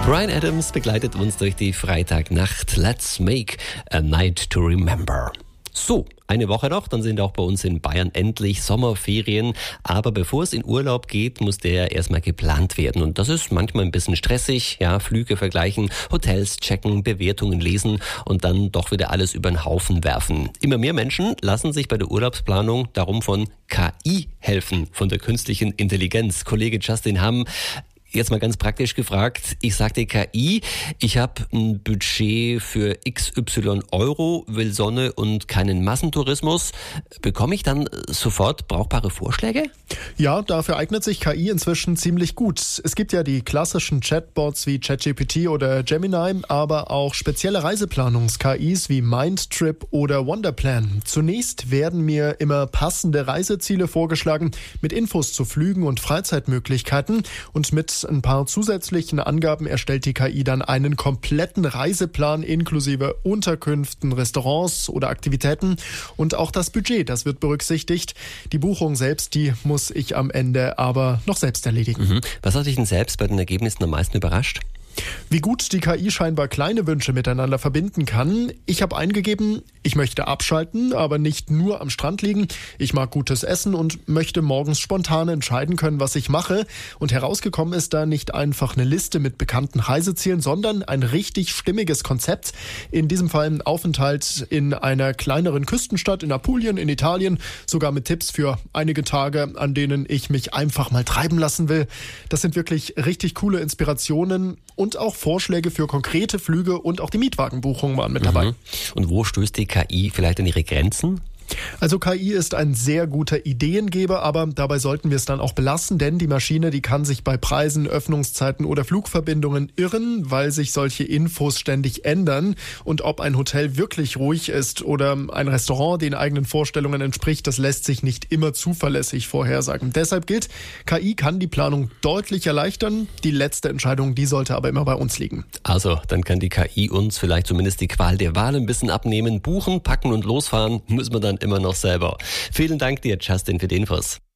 Bryan Adams begleitet uns durch die Freitagnacht. Let's make a night to remember. So, eine Woche noch, dann sind auch bei uns in Bayern endlich Sommerferien. Aber bevor es in Urlaub geht, muss der erstmal geplant werden. Und das ist manchmal ein bisschen stressig. Ja, Flüge vergleichen, Hotels checken, Bewertungen lesen und dann doch wieder alles über den Haufen werfen. Immer mehr Menschen lassen sich bei der Urlaubsplanung darum von KI helfen, von der künstlichen Intelligenz. Kollege Justin Hamm, jetzt mal ganz praktisch gefragt, ich sagte KI, ich habe ein Budget für XY Euro, will Sonne und keinen Massentourismus. Bekomme ich dann sofort brauchbare Vorschläge? Ja, dafür eignet sich KI inzwischen ziemlich gut. Es gibt ja die klassischen Chatbots wie ChatGPT oder Gemini, aber auch spezielle Reiseplanungs-KIs wie Mindtrip oder Wonderplan. Zunächst werden mir immer passende Reiseziele vorgeschlagen mit Infos zu Flügen und Freizeitmöglichkeiten, und mit ein paar zusätzlichen Angaben erstellt die KI dann einen kompletten Reiseplan inklusive Unterkünften, Restaurants oder Aktivitäten, und auch das Budget, das wird berücksichtigt. Die Buchung selbst, die muss ich am Ende aber noch selbst erledigen. Was hat dich denn selbst bei den Ergebnissen am meisten überrascht? Wie gut die KI scheinbar kleine Wünsche miteinander verbinden kann. Ich habe eingegeben, ich möchte abschalten, aber nicht nur am Strand liegen. Ich mag gutes Essen und möchte morgens spontan entscheiden können, was ich mache. Und herausgekommen ist da nicht einfach eine Liste mit bekannten Reisezielen, sondern ein richtig stimmiges Konzept. In diesem Fall ein Aufenthalt in einer kleineren Küstenstadt in Apulien in Italien, sogar mit Tipps für einige Tage, an denen ich mich einfach mal treiben lassen will. Das sind wirklich richtig coole Inspirationen. Und auch Vorschläge für konkrete Flüge und auch die Mietwagenbuchungen waren mit dabei. Und wo stößt die KI vielleicht an ihre Grenzen? Also KI ist ein sehr guter Ideengeber, aber dabei sollten wir es dann auch belassen, denn die Maschine, die kann sich bei Preisen, Öffnungszeiten oder Flugverbindungen irren, weil sich solche Infos ständig ändern. Und ob ein Hotel wirklich ruhig ist oder ein Restaurant den eigenen Vorstellungen entspricht, das lässt sich nicht immer zuverlässig vorhersagen. Deshalb gilt, KI kann die Planung deutlich erleichtern. Die letzte Entscheidung, die sollte aber immer bei uns liegen. Also, dann kann die KI uns vielleicht zumindest die Qual der Wahl ein bisschen abnehmen. Buchen, packen und losfahren müssen wir dann immer noch selber. Vielen Dank dir, Justin, für die Infos.